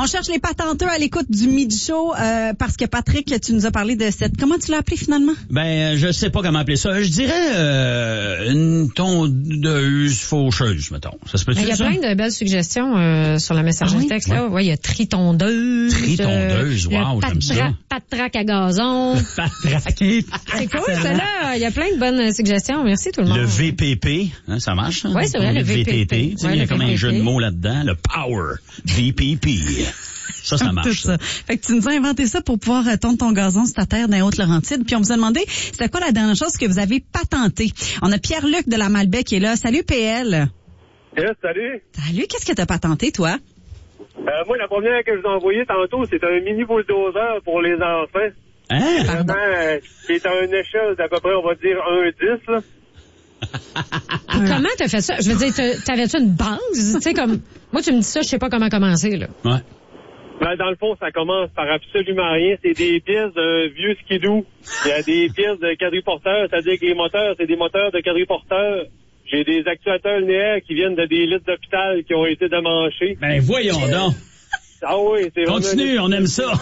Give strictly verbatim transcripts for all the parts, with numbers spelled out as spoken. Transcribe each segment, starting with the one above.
On cherche les patenteux à l'écoute du Midi Show euh, parce que Patrick, tu nous as parlé de cette... Comment tu l'as appelé finalement? Ben, je sais pas comment appeler ça. Je dirais euh, une tondeuse faucheuse, mettons. Ça se peut-tu, Il y a ça? plein de belles suggestions euh, sur la messagerie Ah oui? texte. Là. Ouais, il y a tritondeuse. Tritondeuse, euh, wow, le j'aime ça. patra- Patraque à gazon. Patraqué. C'est cool, ça là. Il y a plein de bonnes suggestions. Merci tout le monde. Le V P P, hein, ça marche? Hein? Ouais, c'est vrai, le V P P. Tu sais, Ouais, il y a le comme V P P. un jeu de mots là-dedans. Le Power V P P. Ça, ça marche. Tout ça. Fait que tu nous as inventé ça pour pouvoir euh, tondre ton gazon sur ta terre dans les Hautes-Laurentides. Puis on vous a demandé, c'était quoi la dernière chose que vous avez patentée? On a Pierre-Luc de la Malbaie qui est là. Salut P L. Yes, salut. Salut, qu'est-ce que t'as patenté, toi? Euh, moi, la première que je vous ai envoyée tantôt, c'est un mini bulldozer pour les enfants. Hein? Vraiment, euh, qui est à une échelle d'à peu près, on va dire, un dix, là. Puis comment t'as fait ça? Je veux dire, t'as- t'avais-tu une base? Tu sais, comme, moi, tu me dis ça, je sais pas comment commencer, là. Ouais. Ben, dans le fond, ça commence par absolument rien. C'est des pièces d'un vieux skidoo. Il y a des pièces de quadriporteurs, c'est-à-dire que les moteurs, c'est des moteurs de quadriporteurs. J'ai des actuateurs linéaires qui viennent de des lits d'hôpital qui ont été démanchés. Ben, voyons donc. Ah oui, c'est vraiment... Continue, on aime ça.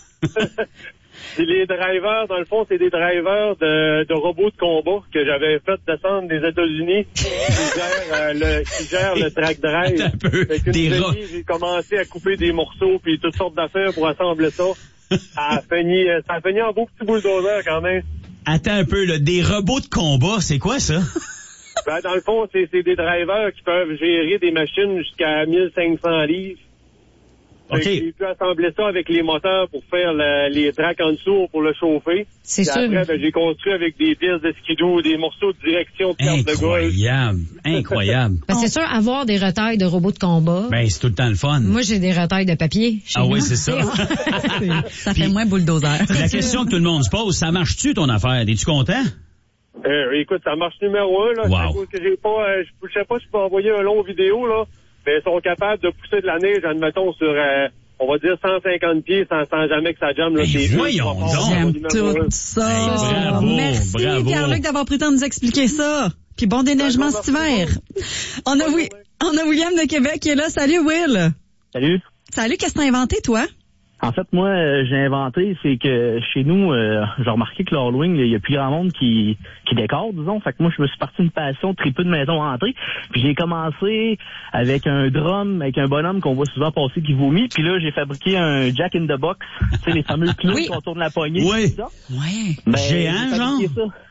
Puis les drivers, dans le fond, c'est des drivers de, de robots de combat que j'avais fait descendre des États-Unis qui gèrent, euh, le, qui gèrent le track drive. Attends un peu. Fait qu'une Des semaine, ro- j'ai commencé à couper des morceaux puis toutes sortes d'affaires pour assembler ça. Ça a fini, euh, ça a fini en beau petit bulldozer quand même. Attends un peu, là. Des robots de combat, c'est quoi ça? Ben, dans le fond, c'est, c'est des drivers qui peuvent gérer des machines jusqu'à mille cinq cents livres. Fait OK. que J'ai pu assembler ça avec les moteurs pour faire la- les tracks en dessous pour le chauffer. C'est Puis sûr. Après, ben, j'ai construit avec des pièces de skidoo, des morceaux de direction de carte de golf. Incroyable. Incroyable. Ben, c'est sûr, avoir des retailles de robots de combat. Ben, c'est tout le temps le fun. Moi, j'ai des retailles de papier. chez Ah oui, nous. c'est ça. Ça Puis- fait moins bulldozer. La question que tout le monde se pose, ça marche-tu ton affaire? Es-tu content? Euh, écoute, ça marche numéro un, là. Wow. C'est à cause que j'ai pas, euh, je je sais pas si je peux envoyer un long vidéo, là. Mais ils sont capables de pousser de la neige, admettons, sur, euh, on va dire cent cinquante pieds sans, sans jamais que ça jamme, là. Ben, C'est voyons juste pas fort, donc. J'aime numéro un. tout ça. Hey, bravo, Merci bravo. Pierre-Luc d'avoir pris le temps de nous expliquer ça. Puis bon déneigement D'accord, cet hiver. On a, oui, on a William de Québec qui est là. Salut Will. Salut. Salut, qu'est-ce que t'as inventé toi? En fait, moi, euh, j'ai inventé, c'est que chez nous, euh, j'ai remarqué que l'Halloween, il y a plus grand monde qui qui décore, disons. Fait que moi, je me suis parti une passion de triper de maison hantée. Puis j'ai commencé avec un drum, avec un bonhomme qu'on voit souvent passer qui vomit. Puis là, j'ai fabriqué un Jack in the Box. Tu sais, les fameux clous Oui. qu'on tourne la poignée. Oui. tout ça. Ouais. Ben, Géant, j'ai fabriqué genre? ça.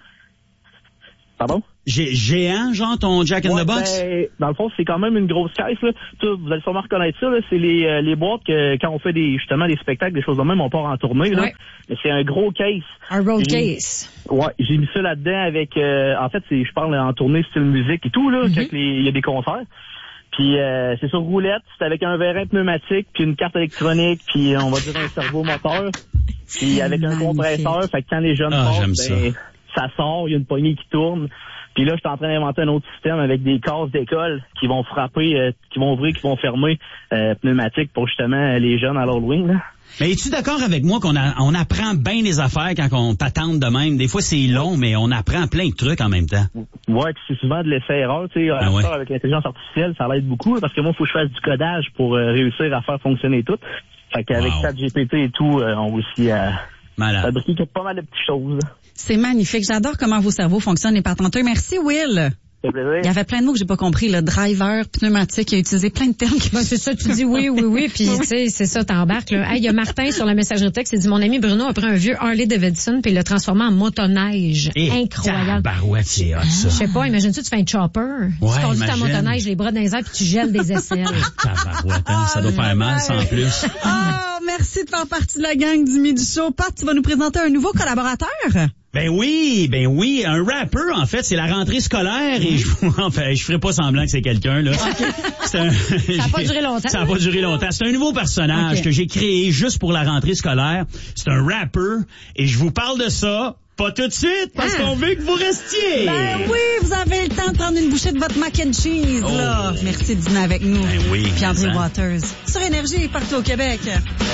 Pardon? Gé- géant, genre, ton Jack in Ouais, the Box? ben, dans le fond, c'est quand même une grosse caisse, là. Tout, vous allez sûrement reconnaître ça, là. C'est les, euh, les boîtes que, quand on fait des, justement, des spectacles, des choses de même, on part en tournée, là. Ouais. Mais c'est un gros case. Un road J'ai- case. Ouais, j'ai mis ça là-dedans avec, euh, en fait, c'est, je parle en tournée style musique et tout, là, Mhm. quand les- il y a des concerts. Puis, euh, c'est sur roulette, c'est avec un vérin pneumatique, puis une carte électronique, puis on va dire un cerveau moteur, puis avec un Magnifique. compresseur, fait que quand les jeunes Ah, passent, j'aime ben, ça sort, il y a une poignée qui tourne. Puis là, je suis en train d'inventer un autre système avec des cases d'école qui vont frapper, euh, qui vont ouvrir, qui vont fermer, euh, pneumatiques pour justement euh, les jeunes à l'Halloween, là. Mais es-tu d'accord avec moi qu'on a, on apprend bien des affaires quand on patente de même? Des fois, c'est long, mais on apprend plein de trucs en même temps. Ouais, puis c'est souvent de l'essai-erreur, tu sais, Ah ouais. avec l'intelligence artificielle, ça l'aide beaucoup, là, parce que moi, il faut que je fasse du codage pour euh, réussir à faire fonctionner tout. Fait qu'avec Wow. ChatGPT et tout, euh, on réussit à Malade. fabriquer pas mal de petites choses. C'est magnifique. J'adore comment vos cerveaux fonctionnent, les patenteux. Merci Will. Ça fait plaisir. Il y avait plein de mots que j'ai pas compris. Le driver, pneumatique, il a utilisé plein de termes. que- Ben, c'est ça, tu dis oui, oui, oui, puis tu sais, c'est ça, t'embarques, là. Hey, il y a Martin sur la messagerie texte, il dit, mon ami Bruno a pris un vieux Harley Davidson puis il l'a transformé en motoneige. Et Incroyable. tabarouette, c'est hot, Je ça. sais pas, imagine-tu, tu fais un chopper, Ouais, tu conduis ta imagine. motoneige, les bras dans les airs puis tu gèles des aisselles. Tabarouette, hein, ça doit faire mal, sans plus. Ah, merci de faire partie de la gang du Midi Show. Pat, tu vas nous présenter un nouveau collaborateur? Ben oui, ben oui, un rapper, en fait, c'est la rentrée scolaire et je enfin, je ferai pas semblant que c'est quelqu'un, là. C'est un- Ça a pas duré longtemps. Ça a pas duré longtemps. C'est un nouveau personnage Ok. que j'ai créé juste pour la rentrée scolaire. C'est un rapper et je vous parle de ça, pas tout de suite, parce Ah. qu'on veut que vous restiez. Ben oui, vous avez le temps de prendre une bouchée de votre mac and cheese, là. Oh. Merci de dîner avec nous. Ben oui, Puis André hein. Waters. Sur Énergie, partout au Québec.